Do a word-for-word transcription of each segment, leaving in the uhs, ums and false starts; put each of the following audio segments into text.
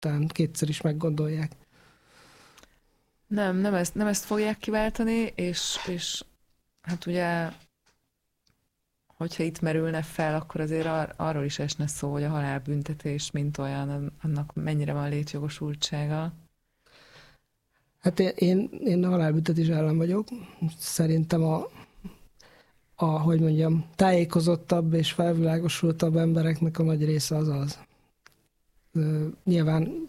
után kétszer is meggondolják. Nem, nem ezt, nem ezt fogják kiváltani, és, és hát ugye, hogyha itt merülne fel, akkor azért ar- arról is esne szó, hogy a halálbüntetés, mint olyan, annak mennyire van létjogosultsága. Hát én, én a halálbüntetés ellen vagyok. Szerintem a, a, hogy mondjam, tájékozottabb és felvilágosultabb embereknek a nagy része az az. Nyilván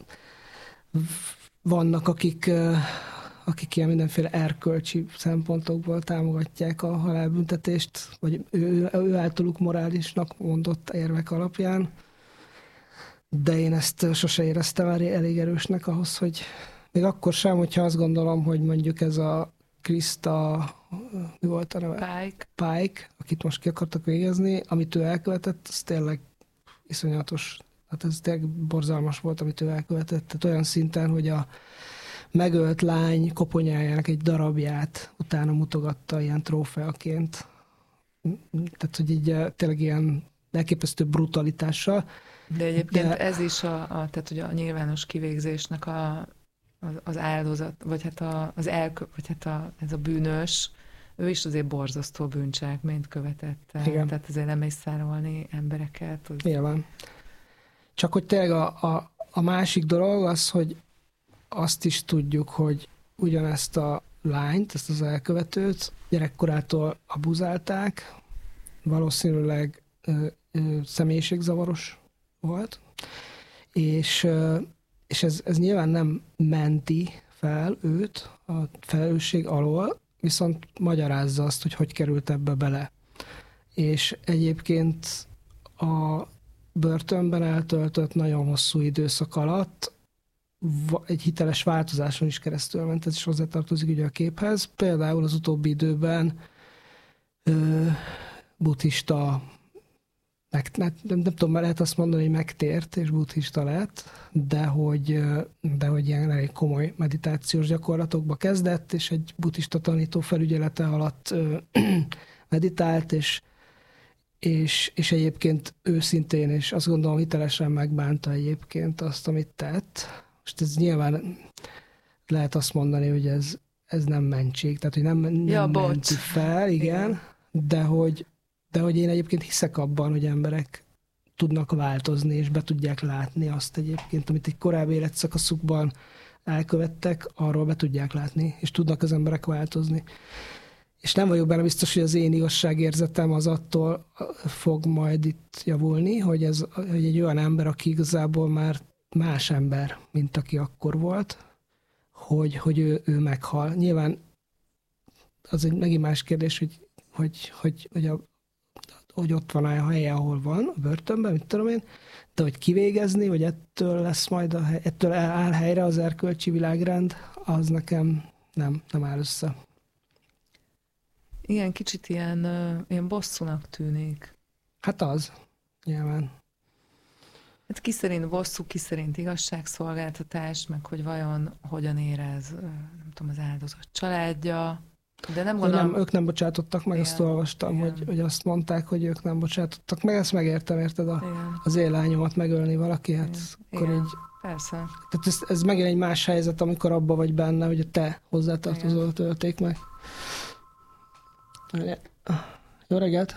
vannak, akik, akik ilyen mindenféle erkölcsi szempontokból támogatják a halálbüntetést, vagy ő, ő általuk morálisnak mondott érvek alapján, de én ezt sose éreztem elég erősnek ahhoz, hogy még akkor sem, hogyha azt gondolom, hogy mondjuk ez a Krista, mi volt a neve? Pike. Pike, akit most ki akartak végezni, amit ő elkövetett, az tényleg iszonyatos. Hát ez tényleg borzalmas volt, amit ő elkövetett. Tehát olyan szinten, hogy a megölt lány koponyájának egy darabját utána mutogatta ilyen trófeaként. Tehát, hogy így tényleg ilyen elképesztő brutalitással. De egyébként De... ez is a, a, tehát, hogy a nyilvános kivégzésnek a Az, az áldozat, vagy hát, a, az elkö, vagy hát a, ez a bűnös, ő is azért borzasztó bűncselekményt követett el. Igen. Tehát azért nem is szárolni embereket. Az... Nyilván. Csak hogy tényleg a, a, a másik dolog az, hogy azt is tudjuk, hogy ugyanezt a lányt, ezt az elkövetőt gyerekkorától abuzálták, valószínűleg ö, ö, személyiségzavaros volt, és ö, és ez, ez nyilván nem menti fel őt a felelősség alól, viszont magyarázza azt, hogy hogy került ebbe bele. És egyébként a börtönben eltöltött nagyon hosszú időszak alatt egy hiteles változáson is keresztül ment, ez is hozzátartozik ugye a képhez. Például az utóbbi időben ö, buddhista Meg, nem, nem tudom, lehet azt mondani, hogy megtért és buddhista lett, de hogy, de hogy ilyen elég komoly meditációs gyakorlatokba kezdett, és egy buddhista tanító felügyelete alatt ö, meditált, és, és, és egyébként őszintén, és azt gondolom hitelesen megbánta egyébként azt, amit tett. Most ez nyilván lehet azt mondani, hogy ez, ez nem mentség, tehát hogy nem, nem ja, menti fel, igen, igen. De hogy De hogy én egyébként hiszek abban, hogy emberek tudnak változni, és be tudják látni azt egyébként, amit egy korábbi életszakaszukban elkövettek, arról be tudják látni, és tudnak az emberek változni. És nem vagyok benne biztos, hogy az én igazságérzetem az attól fog majd itt javulni, hogy, ez, hogy egy olyan ember, aki igazából már más ember, mint aki akkor volt, hogy, hogy ő, ő meghal. Nyilván az egy megint más kérdés, hogy, hogy, hogy, hogy a hogy ott van a helye, ahol van, a börtönben, mit tudom én, de hogy kivégezni, hogy ettől lesz majd, a hely, ettől áll helyre az erkölcsi világrend, az nekem nem, nem áll össze. Igen, kicsit ilyen, ilyen bosszúnak tűnik. Hát az, nyilván. Hát ki szerint bosszú, ki szerint igazságszolgáltatás, meg hogy vajon hogyan érez, nem tudom, az áldozat családja. De nem gondolom... nem, ők nem bocsátottak meg, igen, azt olvastam, hogy, hogy azt mondták, hogy ők nem bocsátottak meg, ezt megértem, érted, a, az élányomat megölni valaki, hát igen, akkor igen, így... Persze. Tehát ez, ez megint egy más helyzet, amikor abba vagy benne, hogy a te hozzátartozót ölték meg. Jó reggelt!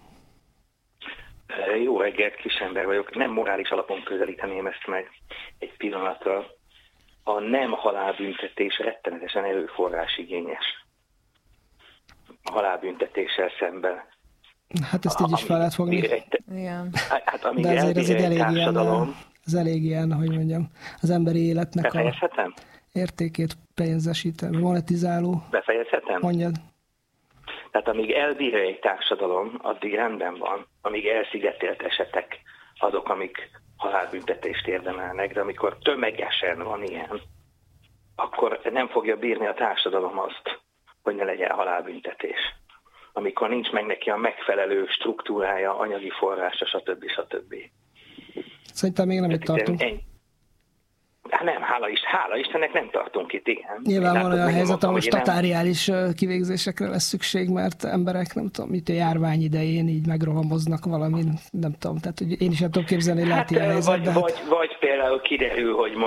Jó reggelt, kisember vagyok. Nem morális alapon közelíteném ezt meg egy pillanatra. A nem halálbüntetés rettenetesen erőforrásigényes. A halálbüntetéssel szemben. Hát ezt így is fel lehet fogni. Egy, Igen. Hát, amíg de azért ez egy elég társadalom... ilyen, az elég ilyen, hogy mondjam, az emberi életnek Befejezhetem? a értékét pénzesíteni, monetizáló. Befejezhetem? Mondjad. Tehát amíg elbírja egy társadalom, addig rendben van. Amíg elszigetelt esetek azok, amik halálbüntetést érdemelnek, de amikor tömegesen van ilyen, akkor nem fogja bírni a társadalom azt, hogy ne legyen halálbüntetés. Amikor nincs meg neki a megfelelő struktúrája, anyagi forrása, stb. stb. Szerintem még nem itt tartunk. Ennyi. Hát nem, hála, is, hála Istennek nem tartunk itt, igen. Nyilván van olyan helyzet, ahol mondtam, statáriális nem... kivégzésekre lesz szükség, mert emberek, nem tudom, mit a járvány idején így megrohamoznak valamin, nem tudom, tehát hogy én is el tudom képzelni, hogy lehet hát, ilyen helyzet, vagy, de vagy, vagy például kiderül, hogy